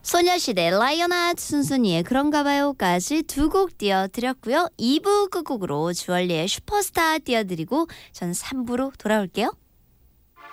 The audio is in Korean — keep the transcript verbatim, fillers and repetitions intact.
소녀시대 라이언하트 순순이의 그런가봐요까지 두 곡 띄워드렸고요. 이 부 끝곡으로 주얼리의 슈퍼스타 띄워드리고 저는 삼 부로 돌아올게요.